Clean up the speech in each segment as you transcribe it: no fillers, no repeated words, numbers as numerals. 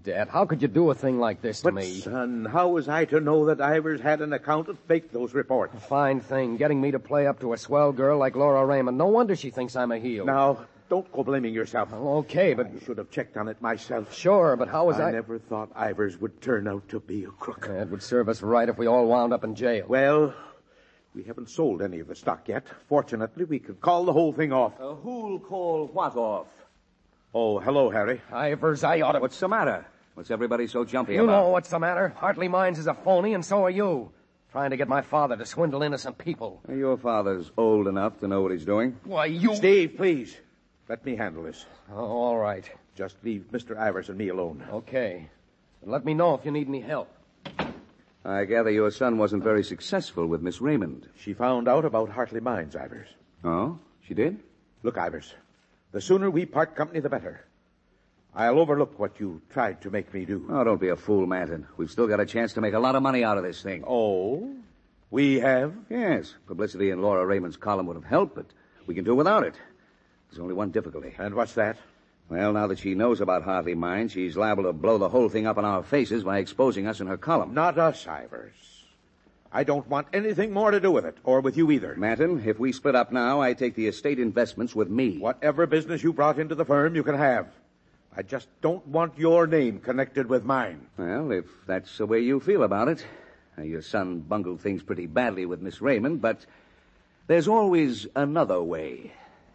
Dad, how could you do a thing like this to me? Son, how was I to know that Ivers had an accountant fake those reports? A fine thing, getting me to play up to a swell girl like Laura Raymond. No wonder she thinks I'm a heel. Now, don't go blaming yourself. Oh, okay, but... I should have checked on it myself. Sure, but how was I... I never thought Ivers would turn out to be a crook. It would serve us right if we all wound up in jail. Well, we haven't sold any of the stock yet. Fortunately, we could call the whole thing off. Who'll call what off? Oh, hello, Harry. Ivers, I ought to... What's the matter? What's everybody so jumpy You about? know what's the matter. Hartley Mines is a phony, and so are you. Trying to get my father to swindle innocent people. Your father's old enough to know what he's doing. Why, you... Steve, please. Let me handle this. Oh, all right. Just leave Mr. Ivers and me alone. Okay. And let me know if you need any help. I gather your son wasn't very successful with Miss Raymond. She found out about Hartley Mines, Ivers. Oh? She did? Look, Ivers, the sooner we part company, the better. I'll overlook what you tried to make me do. Oh, don't be a fool, Manton. We've still got a chance to make a lot of money out of this thing. Oh? We have? Yes. Publicity in Laura Raymond's column would have helped, but we can do without it. There's only one difficulty. And what's that? Well, now that she knows about Hartley Mines, she's liable to blow the whole thing up in our faces by exposing us in her column. Not us, Ivers. I don't want anything more to do with it, or with you either. Manton, if we split up now, I take the estate investments with me. Whatever business you brought into the firm, you can have. I just don't want your name connected with mine. Well, if that's the way you feel about it. Your son bungled things pretty badly with Miss Raymond, but there's always another way.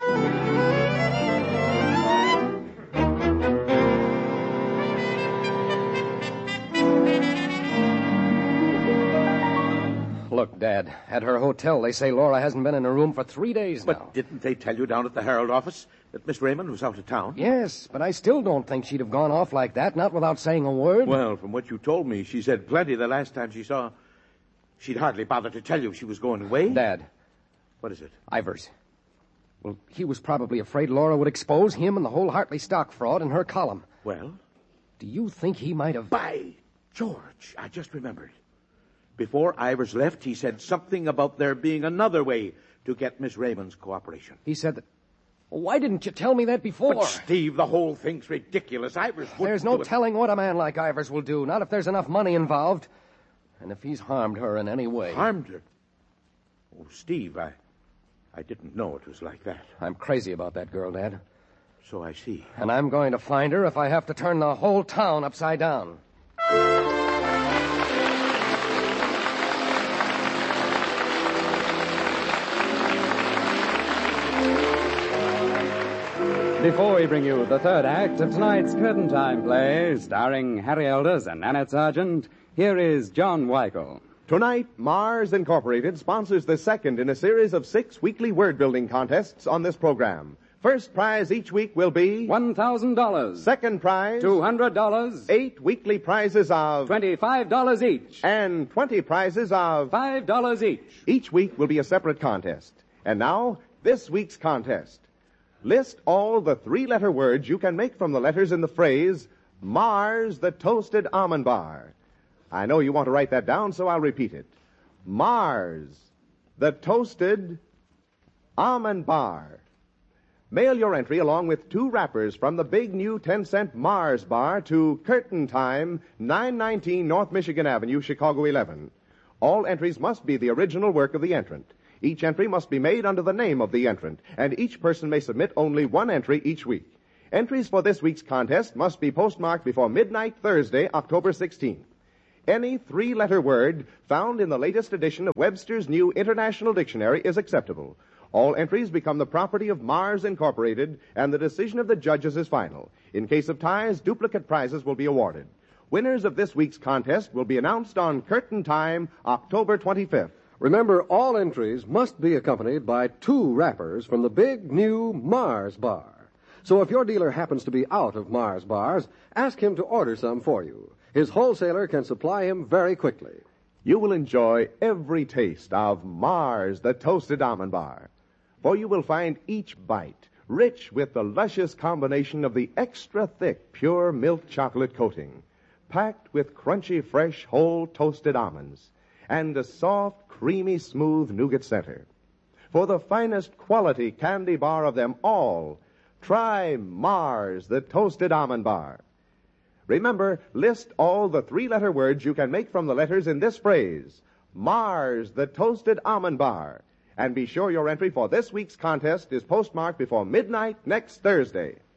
Look, Dad, at her hotel, they say Laura hasn't been in her room for 3 days now. But didn't they tell you down at the Herald office that Miss Raymond was out of town? Yes, but I still don't think she'd have gone off like that, not without saying a word. Well, from what you told me, she said plenty the last time she saw... She'd hardly bother to tell you she was going away. Dad. What is it? Ivers. Well, he was probably afraid Laura would expose him and the whole Hartley stock fraud in her column. Well? Do you think he might have... By George, I just remembered. Before Ivers left, he said something about there being another way to get Miss Raymond's cooperation. He said that... Well, why didn't you tell me that before? But, Steve, the whole thing's ridiculous. Ivers wouldn't There's no do it. telling what a man like Ivers will do, not if there's enough money involved. And if he's harmed her in any way... Harmed her? Oh, Steve, I didn't know it was like that. I'm crazy about that girl, Dad. So I see. And I'm going to find her if I have to turn the whole town upside down. Before we bring you the third act of tonight's Curtain Time play, starring Harry Elders and Annette Sargent, here is John Weichel. Tonight, Mars Incorporated sponsors the second in a series of 6 weekly word-building contests on this program. First prize each week will be... $1,000. Second prize... $200. 8 weekly prizes of... $25 each. And 20 prizes of... $5 each. Each week will be a separate contest. And now, this week's contest. List all the 3-letter words you can make from the letters in the phrase, Mars the Toasted Almond Bar. I know you want to write that down, so I'll repeat it. Mars the Toasted Almond Bar. Mail your entry along with 2 wrappers from the big new 10-cent Mars Bar to Curtain Time, 919 North Michigan Avenue, Chicago 11. All entries must be the original work of the entrant. Each entry must be made under the name of the entrant, and each person may submit only 1 entry each week. Entries for this week's contest must be postmarked before midnight Thursday, October 16th. Any 3-letter word found in the latest edition of Webster's New International Dictionary is acceptable. All entries become the property of Mars Incorporated, and the decision of the judges is final. In case of ties, duplicate prizes will be awarded. Winners of this week's contest will be announced on Curtain Time, October 25th. Remember, all entries must be accompanied by 2 wrappers from the big new Mars Bar. So if your dealer happens to be out of Mars Bars, ask him to order some for you. His wholesaler can supply him very quickly. You will enjoy every taste of Mars the Toasted Almond Bar. For you will find each bite rich with the luscious combination of the extra thick pure milk chocolate coating, packed with crunchy fresh whole toasted almonds, and a soft, creamy, smooth nougat center. For the finest quality candy bar of them all, try Mars, the Toasted Almond Bar. Remember, list all the three-letter words you can make from the letters in this phrase, Mars, the Toasted Almond Bar. And be sure your entry for this week's contest is postmarked before midnight next Thursday.